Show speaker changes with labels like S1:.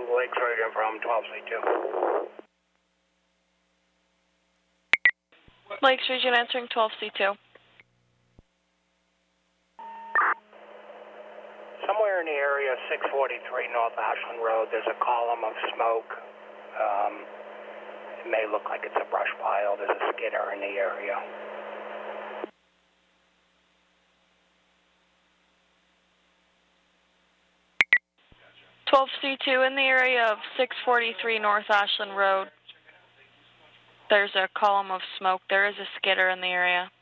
S1: Lake Surgeon from 12C2.
S2: Lake Surgeon answering 12C2.
S1: Somewhere in the area of 643 North Ashland Road, there's a column of smoke. It may look like it's a brush pile. There's a skidder in the area.
S2: C2 in the area of 643 North Ashland Road. There's a column of smoke. There is a skidder in the area.